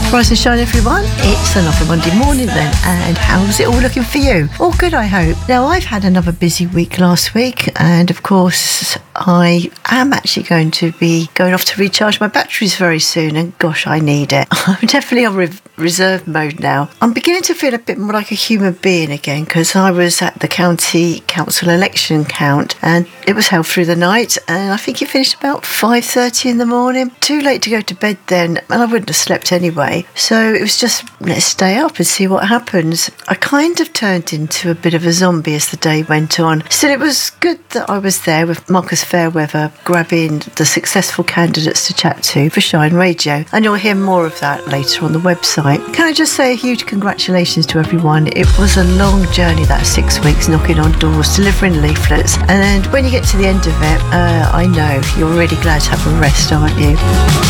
Rise and shine, everyone. It's another Monday morning then, and how's it all looking for you? All good, I hope. Now, I've had another busy week last week, and of course, I am actually going to be going off to recharge my batteries very soon, and gosh, I need it. I'm definitely on reserve mode now. I'm beginning to feel a bit more like a human being again, because I was at the county council election count, and it was held through the night, and I think it finished about 5:30 in the morning. Too late to go to bed then, and I wouldn't have slept anyway. So it was just, let's stay up and see what happens. I kind of turned into a bit of a zombie as the day went on. Still, it was good that I was there with Marcus Fairweather, grabbing the successful candidates to chat to for Shine Radio. And you'll hear more of that later on the website. Can I just say a huge congratulations to everyone. It was a long journey, that 6 weeks, knocking on doors, delivering leaflets. And when you get to the end of it, I know you're really glad to have a rest, aren't you?